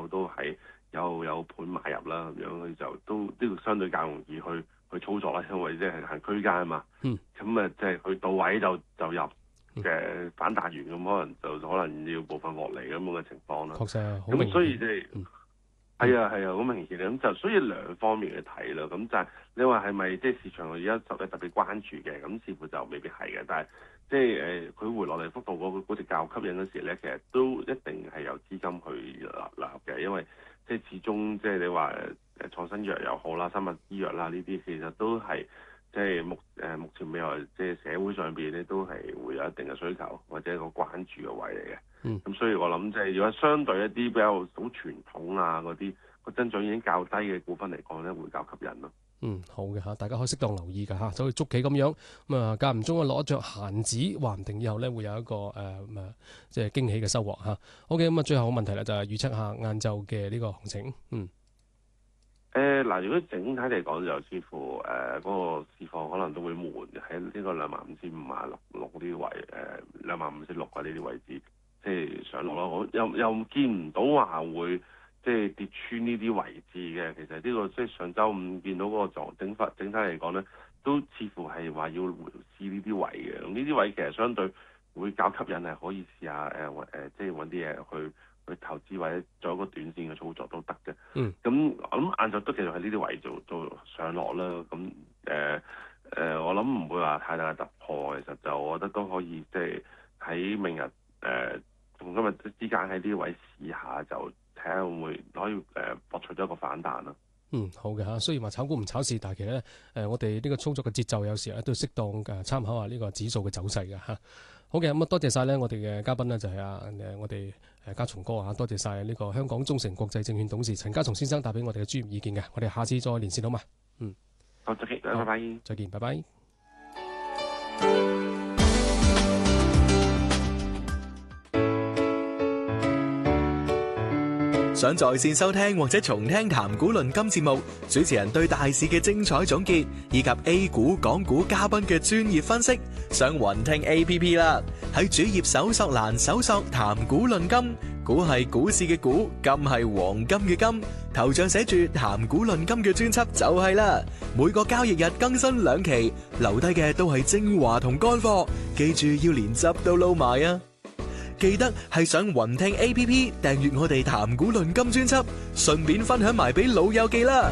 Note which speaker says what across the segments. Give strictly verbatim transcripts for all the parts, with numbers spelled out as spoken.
Speaker 1: 後都係有有盤買入啦，咁樣佢就都呢個相對較容易去去操作啦，因為即係行區間啊嘛。
Speaker 2: 嗯。
Speaker 1: 咁啊，即係佢到位就就入嘅反彈完咁，可能就可能要部分落嚟咁樣嘅情況啦。
Speaker 2: 確實係好明顯。
Speaker 1: 咁所以即係。
Speaker 2: 嗯
Speaker 1: 係啊係啊，好明顯嘅，咁就所以兩方面去睇啦。咁就係你話係咪即係市場而家特別特別關注嘅？咁似乎就未必係嘅。但係即係誒，佢、呃、回落嚟幅度嗰個估值較吸引嗰時咧，其實都一定係有資金去納納嘅，因為即係始終即係你話誒創新藥又好啦，生物醫藥啦呢啲，其實都係即係目誒、呃、目前未來即係社會上邊咧都係會有一定嘅需求或者一個關注嘅位嚟嘅。
Speaker 2: 嗯，
Speaker 1: 咁所以我諗即係如果相對一啲比較好傳統啊嗰啲個增長已經較低嘅股份嚟講咧，會較吸引咯。
Speaker 2: 嗯，好嘅嚇，大家可以適當留意㗎嚇，就好似捉棋咁樣咁啊，間唔中啊攞著閒子，話唔定以後咧會有一個誒咁啊，即係驚喜嘅收穫嚇。好嘅，咁啊最後個問題咧就係預測下晏晝嘅呢個行情。嗯。
Speaker 1: 誒嗱、呃，如果整體嚟講就似乎誒嗰、呃那個市況可能都會悶喺呢個兩萬五千五啊六六呢啲位誒兩萬五千六啊呢啲位置。即係上落咯，我又又見唔到話會即係跌穿呢啲位置嘅。其實呢、這個即係上週五見到嗰個狀整法整體嚟講咧，都似乎係話要回試呢啲位嘅。咁呢啲位其實相對會較吸引，係可以試下誒誒、呃，即係揾啲嘢去去投資或者做一個短線嘅操作都得嘅。
Speaker 2: 嗯。咁
Speaker 1: 我諗晏晝都繼續喺呢啲位做做上落啦。咁誒誒，我諗唔會話太大嘅突破。其實就我覺得都可以即係喺明日誒。呃同今日之間喺呢啲位試下，就睇下會唔會可以誒博取咗一個反彈啦。
Speaker 2: 嗯，好嘅嚇。雖然話炒股唔炒市，但係其實咧誒，我哋呢個操作嘅節奏有時咧都適當嘅參考下呢個指數嘅走勢嘅嚇。好嘅，咁啊多謝晒咧我哋嘅嘉賓呢，就係啊誒我哋誒家松哥啊，多謝晒呢個香港中誠國際證券董事陳家松先生帶俾我哋嘅專業意見嘅。我哋下次再連線好嘛？嗯，
Speaker 1: 好，再見，拜拜。
Speaker 2: 再見，拜拜。
Speaker 3: 想在線收聽或者重聽談股論金節目，主持人對大市嘅精彩總結，以及 A 股、港股嘉賓嘅專業分析，上雲聽 A P P 啦。喺主頁搜索欄搜索談股論金，股係股市嘅股，金係黃金嘅金，頭像寫住談股論金嘅專輯就係啦。每個交易日更新兩期，留低嘅都係精華同乾貨，記住要連汁都撈埋啊！記得係上雲聽 A P P 訂閱我哋談股論金專輯，順便分享埋俾老友記啦。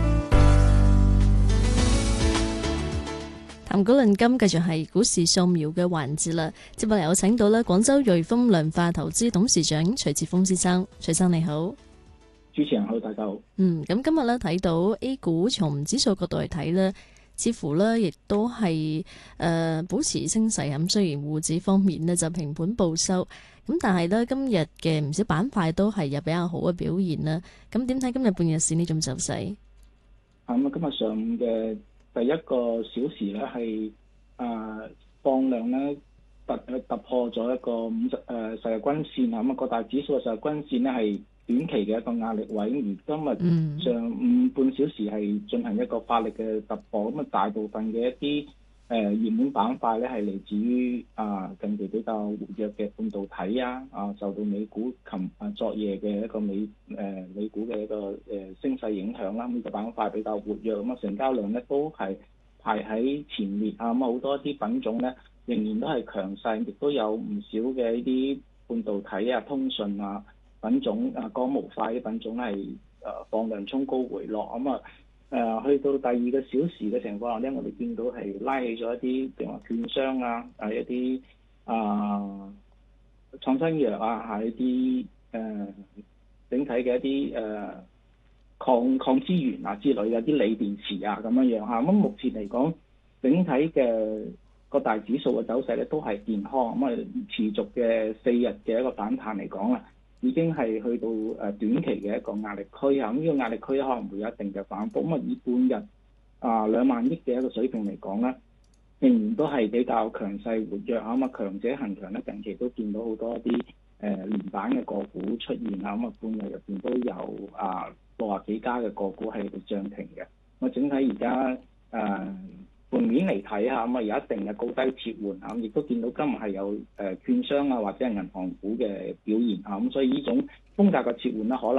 Speaker 4: 談股論金繼續係股市掃描嘅環節啦。接落嚟有請到咧廣州瑞豐量化投資董事長徐志峰先生，徐生你好。
Speaker 5: 主持人好，大家好。
Speaker 4: 嗯，咁今日咧睇到 A 股從指數角度嚟睇咧，似乎咧亦都係誒、呃、保持升勢咁。雖然滬指方面咧就平盤報收，咁但係咧今日嘅唔少板塊都係有比較好嘅表現啦。咁點睇今日半日市呢種走勢？
Speaker 5: 咁啊，今日上午嘅第一個小時咧係啊放量咧突突破咗一個五十誒十日均線啊，咁啊個大指數嘅十日均線咧係短期嘅一個壓力位，而今日上午半小時係進行一個發力嘅突破，咁啊大部分嘅一啲誒熱門板塊咧係嚟自於啊近期比較活躍嘅半導體啊，啊受到美股琴啊昨夜嘅一個美誒、呃、美股嘅一個誒、呃、升勢影響啦，呢、這個板塊比較活躍，咁啊成交量咧都係排喺前列啊，咁啊好多啲品種咧仍然都係強勢，亦都有唔少嘅呢啲半導體啊、通訊啊品種啊、光模塊啲品種係誒放量衝高回落，咁啊誒去到第二個小時嘅情況下咧，我哋見到係拉起咗一啲譬如話券商啊、啊一啲啊創新藥啊、係一啲誒、呃、整體嘅一啲誒、呃、抗抗資源啊之類嘅啲鋰電池啊咁樣樣嚇。咁目前嚟講，整體嘅個大指數嘅走勢咧都係健康，咁啊持續嘅四日嘅一個反彈嚟講啊，已經係去到誒短期嘅一個壓力區啊，咁、這、呢個壓力區可能會有一定嘅反覆。咁啊以半日啊兩萬億嘅一個水平嚟講咧，仍然都係比較強勢活躍啊。咁啊強者恆強咧，近期都見到好多啲誒、呃、連板嘅個股出現啊。咁啊半日入邊都有啊六十幾家嘅個股係漲停嘅。咁啊整體而家誒盤面嚟睇下，咁啊有一定嘅高低切換啊，亦都見到今日係有誒券商啊或者係銀行股嘅表現啊，咁所以呢種風格嘅切換咧，可